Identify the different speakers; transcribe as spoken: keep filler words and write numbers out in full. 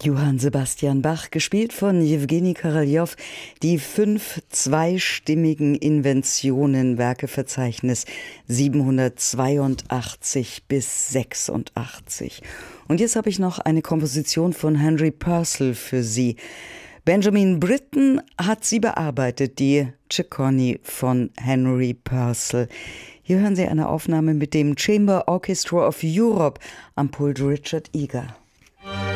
Speaker 1: Johann Sebastian Bach, gespielt von Jewgeni Koroljow, die fünf zweistimmigen Inventionen, Werkeverzeichnis siebenhundertzweiundachtzig bis sechsundachtzig. Und jetzt habe ich noch eine Komposition von Henry Purcell für Sie. Benjamin Britten hat sie bearbeitet, die Ciccone von Henry Purcell. Hier hören Sie eine Aufnahme mit dem Chamber Orchestra of Europe am Pult Richard Eager.